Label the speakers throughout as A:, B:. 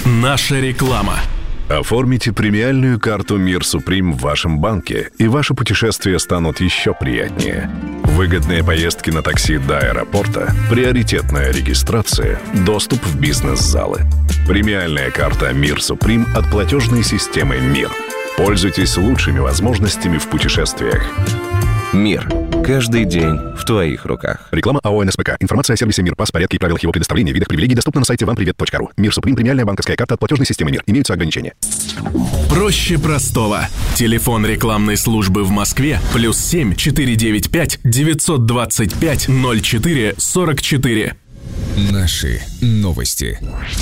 A: Наша реклама.
B: Оформите премиальную карту «Мир Суприм» в вашем банке, и ваши путешествия станут еще приятнее. Выгодные поездки на такси до аэропорта, приоритетная регистрация, доступ в бизнес-залы. Премиальная карта «Мир Суприм» от платежной системы «Мир». Пользуйтесь лучшими возможностями в путешествиях.
C: «Мир». Каждый день в твоих руках.
B: Реклама АО «НСПК». Информация о сервисе «Мир», порядке и правилах его предоставления, видах привилегий доступна на сайте вампривет.ру. «Мир Суприм» — премиальная банковская карта от платежной системы «Мир». Имеются ограничения.
A: Проще простого. Телефон рекламной службы в Москве +7 495 925 04 44.
D: Наши новости.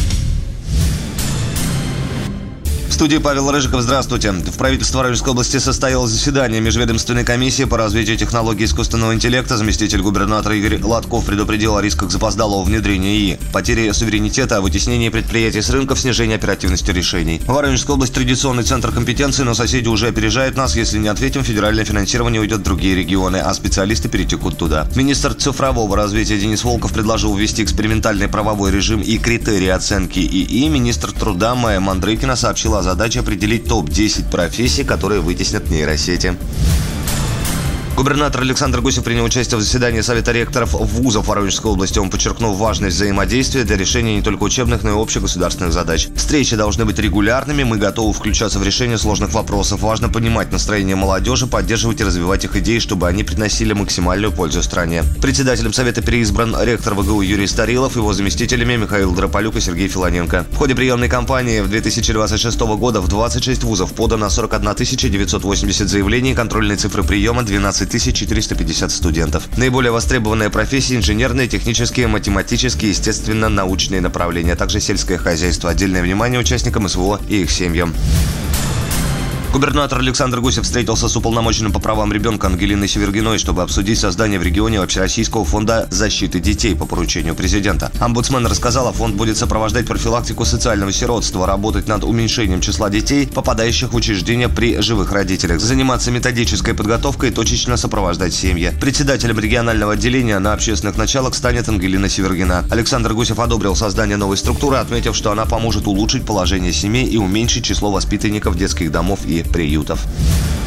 E: В студии Павел Рыжиков. Здравствуйте. В правительстве Воронежской области состоялось заседание межведомственной комиссии по развитию технологий искусственного интеллекта. Заместитель губернатора Игорь Латков предупредил о рисках запоздалого внедрения ИИ, потери суверенитета, вытеснении предприятий с рынков, снижении оперативности решений. Воронежская область — традиционный центр компетенции, но соседи уже опережают нас. Если не ответим, федеральное финансирование уйдет в другие регионы, а специалисты перетекут туда. Министр цифрового развития Денис Волков предложил ввести экспериментальный правовой режим и критерии оценки ИИ. Министр труда Майя Мандрыкина сообщила о задаче определить топ-10 профессий, которые вытеснят нейросети. Губернатор Александр Гусев принял участие в заседании Совета ректоров вузов Воронежской области. Он подчеркнул важность взаимодействия для решения не только учебных, но и общегосударственных задач. Встречи должны быть регулярными, мы готовы включаться в решение сложных вопросов. Важно понимать настроение молодежи, поддерживать и развивать их идеи, чтобы они приносили максимальную пользу стране. Председателем Совета переизбран ректор ВГУ Юрий Старилов, его заместителями Михаил Дрополюк и Сергей Филоненко. В ходе приемной кампании в 2026 года в 26 вузов подано 41 980 заявлений, контрольные цифры приема 12 450 студентов. Наиболее востребованные профессии — инженерные, технические, математические, естественно-научные направления, а также сельское хозяйство. Отдельное внимание участникам СВО и их семьям. Губернатор Александр Гусев встретился с уполномоченным по правам ребенка Ангелиной Севергиной, чтобы обсудить создание в регионе Общероссийского фонда защиты детей по поручению президента. Омбудсмен рассказала, фонд будет сопровождать профилактику социального сиротства, работать над уменьшением числа детей, попадающих в учреждения при живых родителях, заниматься методической подготовкой и точечно сопровождать семьи. Председателем регионального отделения на общественных началах станет Ангелина Севергина. Александр Гусев одобрил создание новой структуры, отметив, что она поможет улучшить положение семей и уменьшить число воспитанников детских домов и приютов.